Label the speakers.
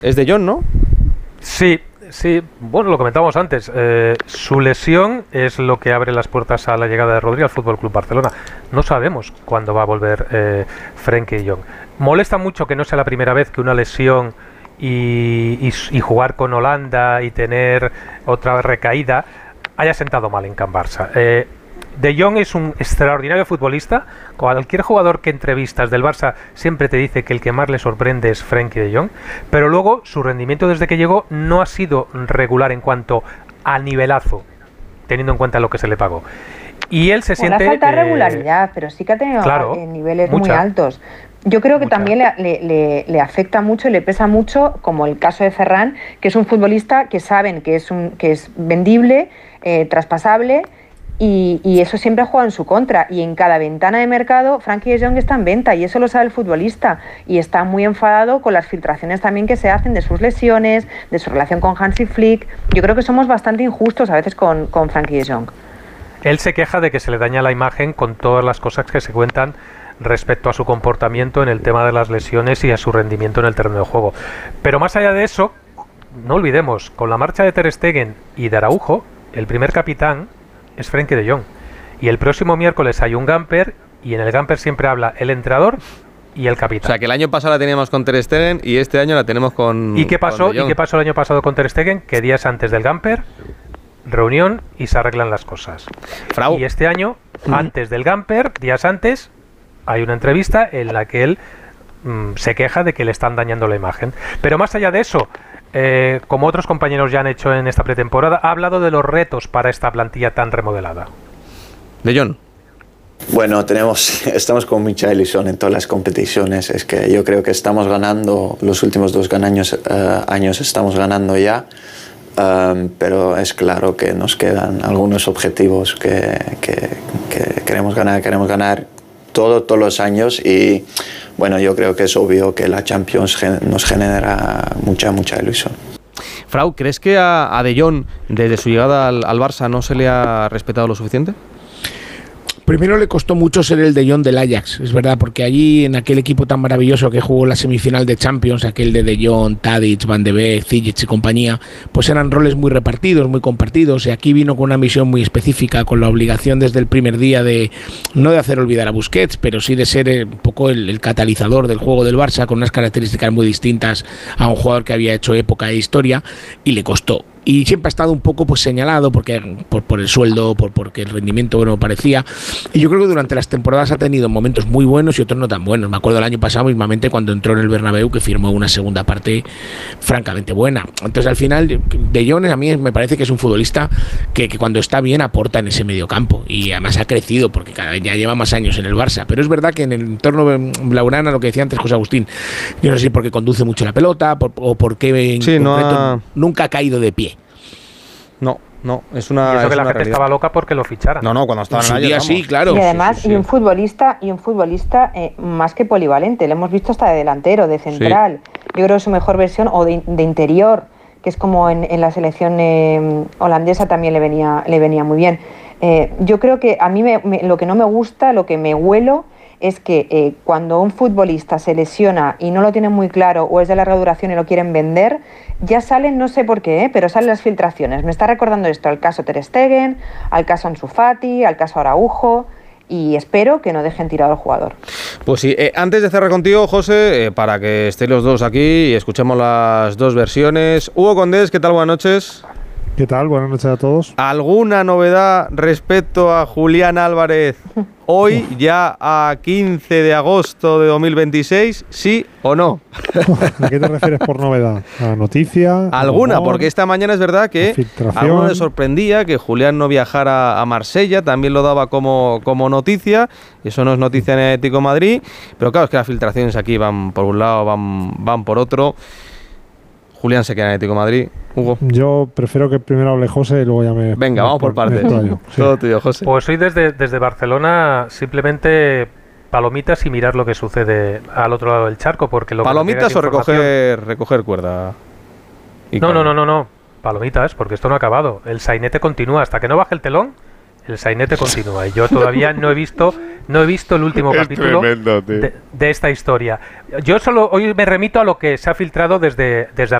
Speaker 1: Es De Jong, ¿no?
Speaker 2: Sí, bueno, lo comentábamos antes. Su lesión es lo que abre las puertas a la llegada de Rodri al Fútbol Club Barcelona. No sabemos cuándo va a volver Frenkie de Jong. Molesta mucho que no sea la primera vez que una lesión y jugar con Holanda y tener otra recaída haya sentado mal en Can Barça. De Jong es un extraordinario futbolista. Cualquier jugador que entrevistas del Barça siempre te dice que el que más le sorprende es Frenkie de Jong, pero luego su rendimiento desde que llegó no ha sido regular en cuanto a nivelazo, teniendo en cuenta lo que se le pagó. Y él se siente...
Speaker 3: Le falta regularidad, pero sí que ha tenido niveles muy altos. Yo creo que también le afecta mucho y le pesa mucho, como el caso de Ferran, que es un futbolista que saben que es vendible, traspasable, y eso siempre ha jugado en su contra. Y en cada ventana de mercado, Frenkie de Jong está en venta, y eso lo sabe el futbolista. Y está muy enfadado con las filtraciones también que se hacen de sus lesiones, de su relación con Hansi Flick. Yo creo que somos bastante injustos a veces con Frenkie de Jong.
Speaker 2: Él se queja de que se le daña la imagen con todas las cosas que se cuentan respecto a su comportamiento en el tema de las lesiones y a su rendimiento en el terreno de juego. Pero más allá de eso, no olvidemos, con la marcha de Ter Stegen y de Araujo, el primer capitán es Frenkie de Jong. Y el próximo miércoles hay un Gamper, y en el Gamper siempre habla el entrenador y el capitán.
Speaker 1: O sea, que el año pasado la teníamos con Ter Stegen y este año la tenemos con...
Speaker 2: ¿Y qué pasó el año pasado con Ter Stegen? Que días antes del Gamper, reunión y se arreglan las cosas.
Speaker 1: Frau.
Speaker 2: Y este año, antes del Gamper, días antes, hay una entrevista en la que él se queja de que le están dañando la imagen. Pero más allá de eso, como otros compañeros ya han hecho en esta pretemporada, ha hablado de los retos para esta plantilla tan remodelada.
Speaker 1: De Jong.
Speaker 4: Bueno, estamos con mucha ilusión en todas las competiciones. Es que yo creo que estamos ganando, los últimos 2 años estamos ganando ya, pero es claro que nos quedan algunos objetivos que queremos ganar todos los años, y bueno, yo creo que es obvio que la Champions nos genera mucha ilusión.
Speaker 1: Frau, ¿crees que a De Jong, desde su llegada al Barça, no se le ha respetado lo suficiente?
Speaker 5: Primero le costó mucho ser el De Jong del Ajax, es verdad, porque allí en aquel equipo tan maravilloso que jugó la semifinal de Champions, aquel de Jong, Tadic, Van de Beek, Zijic y compañía, pues eran roles muy repartidos, muy compartidos, y aquí vino con una misión muy específica, con la obligación desde el primer día de, no de hacer olvidar a Busquets, pero sí de ser un poco el catalizador del juego del Barça, con unas características muy distintas a un jugador que había hecho época e historia, y le costó. Y siempre ha estado un poco pues señalado porque por el sueldo, porque el rendimiento no parecía. Y yo creo que durante las temporadas ha tenido momentos muy buenos y otros no tan buenos. Me acuerdo el año pasado mismamente cuando entró en el Bernabéu, que firmó una segunda parte francamente buena. Entonces al final De Jong a mí me parece que es un futbolista que cuando está bien aporta en ese mediocampo, y además ha crecido porque cada vez ya lleva más años en el Barça. Pero es verdad que en el entorno blaugrana, lo que decía antes José Agustín, yo no sé si porque conduce mucho la pelota o porque nunca ha caído de pie.
Speaker 1: No, es una.
Speaker 2: Y eso que la gente
Speaker 1: realidad.
Speaker 2: Estaba loca porque lo ficharan.
Speaker 1: No, cuando estaba en el
Speaker 5: día sí, claro.
Speaker 3: Y además,
Speaker 5: sí.
Speaker 3: y un futbolista más que polivalente. Lo hemos visto hasta de delantero, de central. Sí. Yo creo que su mejor versión, o de interior, que es como en la selección holandesa también le venía muy bien. Yo creo que a mí lo que no me gusta, lo que me huelo, es que cuando un futbolista se lesiona y no lo tienen muy claro, o es de larga duración y lo quieren vender, ya salen, no sé por qué, pero salen las filtraciones. Me está recordando esto al caso Ter Stegen, al caso Ansu Fati, al caso Araujo, y espero que no dejen tirado al jugador.
Speaker 1: Pues sí, antes de cerrar contigo, José, para que estéis los dos aquí y escuchemos las dos versiones. Hugo Condés, ¿qué tal? Buenas noches.
Speaker 6: ¿Qué tal? Buenas noches a todos.
Speaker 1: ¿Alguna novedad respecto a Julián Álvarez hoy, ya a 15 de agosto de 2026, sí o no?
Speaker 6: ¿A qué te refieres por novedad? ¿A noticia?
Speaker 1: ¿Alguna?
Speaker 6: Rumor,
Speaker 1: porque esta mañana es verdad que a alguno le sorprendía que Julián no viajara a Marsella, también lo daba como noticia, y eso no es noticia en el Atlético de Madrid, pero claro, es que las filtraciones aquí van por un lado, van por otro. Julián se queda en Atlético de Madrid. Hugo.
Speaker 6: Yo prefiero que primero hable José y luego ya me...
Speaker 1: Venga, vamos por partes.
Speaker 6: Sí.
Speaker 1: Todo tuyo, José.
Speaker 2: Pues hoy desde Barcelona simplemente palomitas y mirar lo que sucede al otro lado del charco, porque lo
Speaker 1: ¿Palomitas o recoger cuerda?
Speaker 2: No. Palomitas, porque esto no ha acabado. El sainete continúa hasta que no baje el telón. el sainete continúa y yo todavía no he visto el último capítulo
Speaker 7: tremendo,
Speaker 2: de esta historia. Yo solo hoy me remito a lo que se ha filtrado desde